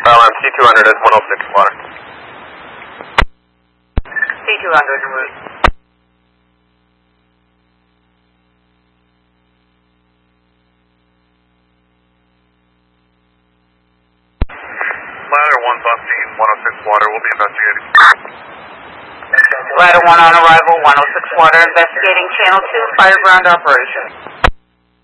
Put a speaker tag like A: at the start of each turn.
A: C200 is 106 water.
B: C200 en route.
A: Ladder 1's on scene, 106 water, we'll be investigating.
B: Ladder 1 on arrival, 106 water, investigating channel 2, fire ground operation.